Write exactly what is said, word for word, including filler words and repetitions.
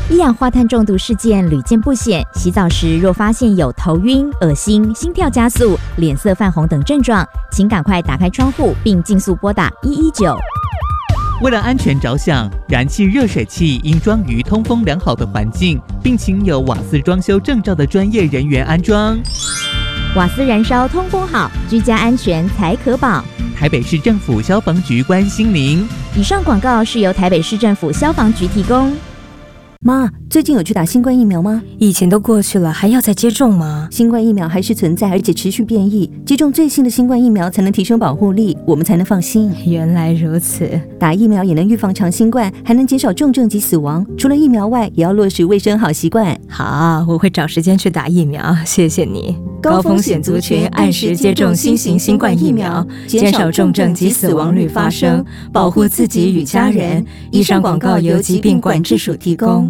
一氧化碳中毒事件屡见不鲜，洗澡时若发现有头晕、恶心、心跳加速、脸色泛红等症状，请赶快打开窗户并尽速拨打一一九。 为了安全着想，燃气热水器应装于通风良好的环境，并请有瓦斯装修证照的专业人员安装。 瓦斯燃烧通风好，居家安全才可保。 台北市政府消防局关心您。 以上广告是由台北市政府消防局提供。 妈，最近有去打新冠疫苗吗？ 疫情都过去了，还要再接种吗？ 新冠疫苗还是存在，而且持续变异。接种最新的新冠疫苗才能提升保护力，我们才能放心。 原来如此， 打疫苗也能预防长新冠，还能减少重症及死亡。除了疫苗外，也要落实卫生好习惯。 好，我会找时间去打疫苗，谢谢你。高风险族群按时接种新型新冠疫苗，减少重症及死亡率发生，保护自己与家人。以上广告由疾病管制署提供。